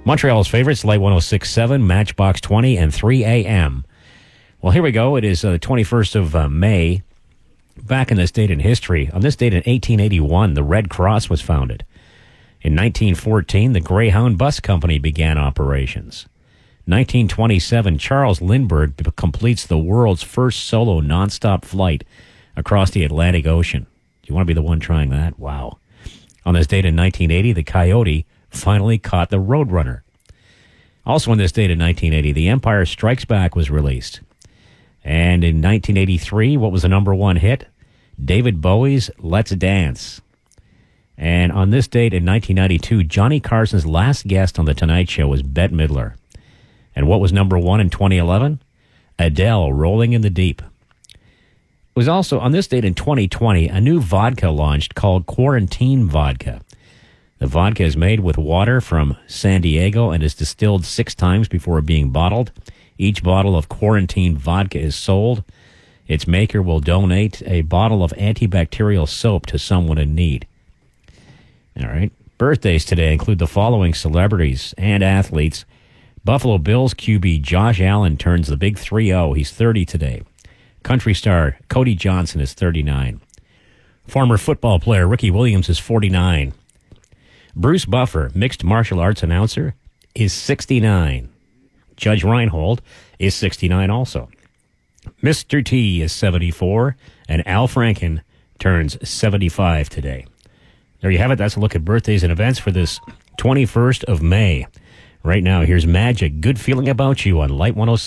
Montreal's favorites, Light 106.7, Matchbox 20, and 3 a.m. Well, here we go. It is the 21st of May. Back in this date in history, on this date in 1881, the Red Cross was founded. In 1914, the Greyhound Bus Company began operations. 1927, Charles Lindbergh completes the world's first solo nonstop flight across the Atlantic Ocean. Do you want to be the one trying that? Wow. On this date in 1980, the Coyote finally caught the Roadrunner. Also on this date in 1980, The Empire Strikes Back was released. And in 1983, what was the number one hit? David Bowie's Let's Dance. And on this date in 1992, Johnny Carson's last guest on The Tonight Show was Bette Midler. And what was number one in 2011? Adele, Rolling in the Deep. It was also on this date in 2020, a new vodka launched called Quarantine Vodka. The vodka is made with water from San Diego and is distilled 6 times before being bottled. Each bottle of Quarantine Vodka is sold. Its maker will donate a bottle of antibacterial soap to someone in need. All right. Birthdays today include the following celebrities and athletes. Buffalo Bills QB Josh Allen turns the big 3-0. He's 30 today. Country star Cody Johnson is 39. Former football player Ricky Williams is 49. Bruce Buffer, mixed martial arts announcer, is 69. Judge Reinhold is 69 also. Mr. T is 74, and Al Franken turns 75 today. There you have it. That's a look at birthdays and events for this 21st of May. Right now, here's Magic, Good Feeling About You on Light 106.